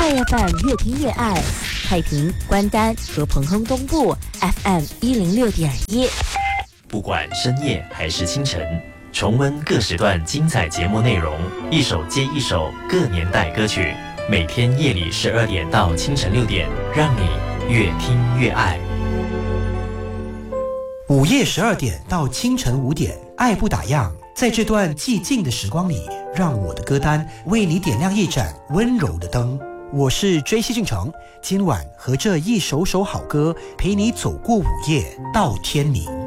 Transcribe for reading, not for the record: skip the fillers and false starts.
爱 FM 越听越爱，太平、关丹和彭亨东部 FM 106.1。 不管深夜还是清晨，重温各时段精彩节目内容，一首接一首各年代歌曲。每天夜里12点到清晨6点，让你越听越爱。 午夜12点到清晨5点，爱不打烊。在这段寂静的时光里，让我的歌单为你点亮一盏温柔的灯。我是追西俊成，今晚和这一首首好歌陪你走过午夜到天明。